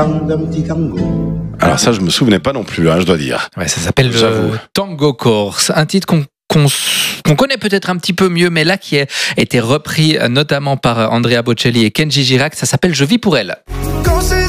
Alors ça, je me souvenais pas non plus, je dois dire. Ouais, ça s'appelle Tango Corse, un titre qu'on connaît peut-être un petit peu mieux, mais là qui a été repris notamment par Andrea Bocelli et Kenji Girac. Ça s'appelle Je vis pour elle. Quand ces